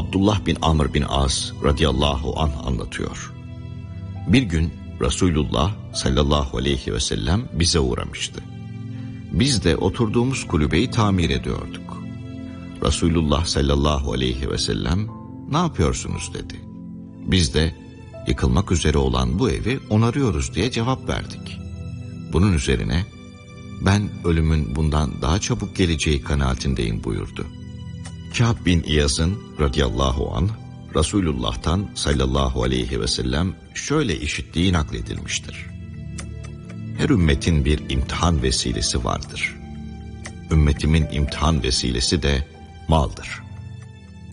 Abdullah bin Amr bin As radıyallahu anh anlatıyor. Bir gün Resulullah sallallahu aleyhi ve sellem bize uğramıştı. Biz de oturduğumuz kulübeyi tamir ediyorduk. Resulullah sallallahu aleyhi ve sellem "Ne yapıyorsunuz?" dedi. Biz de "Yıkılmak üzere olan bu evi onarıyoruz" diye cevap verdik. Bunun üzerine "Ben ölümün bundan daha çabuk geleceği kanaatindeyim" buyurdu. Kâb bin İyaz'ın radıyallahu anh Resulullah'tan sallallahu aleyhi ve sellem şöyle işittiği nakledilmiştir. Her ümmetin bir imtihan vesilesi vardır. Ümmetimin imtihan vesilesi de maldır.